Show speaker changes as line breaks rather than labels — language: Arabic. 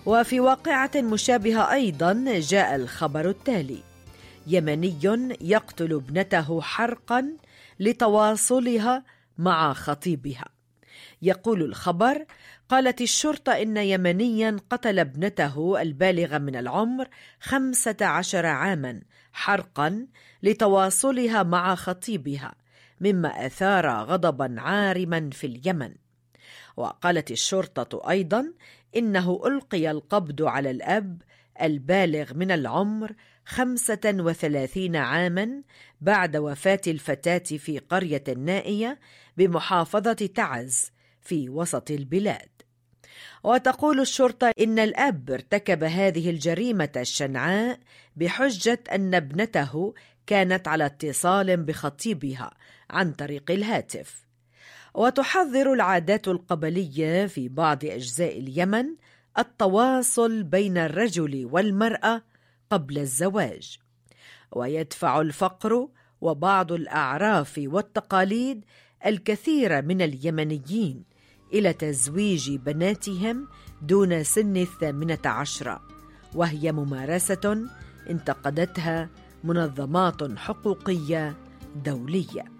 وفي واقعة مشابهة أيضا جاء الخبر التالي: يمني يقتل ابنته حرقا لتواصلها مع خطيبها. يقول الخبر: قالت الشرطة إن يمنيا قتل ابنته البالغة من العمر 15 عاما حرقا لتواصلها مع خطيبها، مما أثار غضبا عارما في اليمن. وقالت الشرطة أيضا إنه ألقي القبض على الأب البالغ من العمر 35 عاما بعد وفاة الفتاة في قرية نائية بمحافظة تعز في وسط البلاد. وتقول الشرطة إن الأب ارتكب هذه الجريمة الشنعاء بحجة أن ابنته كانت على اتصال بخطيبها عن طريق الهاتف. وتحذر العادات القبلية في بعض أجزاء اليمن التواصل بين الرجل والمرأة قبل الزواج، ويدفع الفقر وبعض الأعراف والتقاليد الكثير من اليمنيين إلى تزويج بناتهم دون سن 18، وهي ممارسة انتقدتها منظمات حقوقية دولية.